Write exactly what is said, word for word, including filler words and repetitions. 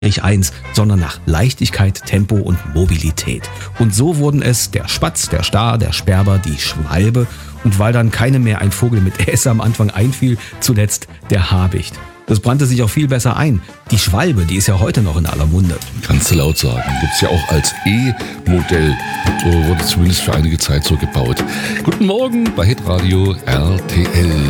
eins, sondern nach Leichtigkeit, Tempo und Mobilität. Und so wurden es der Spatz, der Star, der Sperber, die Schwalbe und weil dann keinem mehr ein Vogel mit S am Anfang einfiel, zuletzt der Habicht. Das brannte sich auch viel besser ein. Die Schwalbe, die ist ja heute noch in aller Munde. Kannst du laut sagen. Gibt es ja auch als E-Modell. So wurde zumindest für einige Zeit so gebaut. Guten Morgen bei Hitradio R T L.